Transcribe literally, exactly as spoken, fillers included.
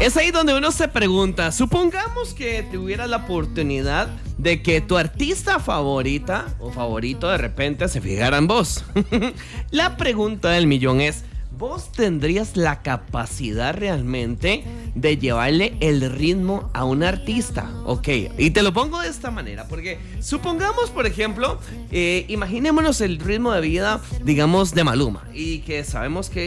Es ahí donde uno se pregunta, supongamos que tuvieras la oportunidad de que tu artista favorita o favorito de repente se fijara en vos. La pregunta del millón es, ¿vos tendrías la capacidad realmente de llevarle el ritmo a un artista? Ok, y te lo pongo de esta manera, porque supongamos, por ejemplo, eh, imaginémonos el ritmo de vida, digamos, de Maluma, y que sabemos que